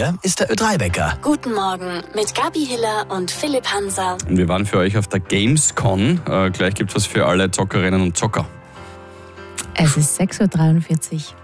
Hier ist der Ö3-Wecker. Guten Morgen mit Gabi Hiller und Philipp Hanser. Und wir waren für euch auf der Gamescom. Gleich gibt es was für alle Zockerinnen und Zocker. Es ist 6.43 Uhr.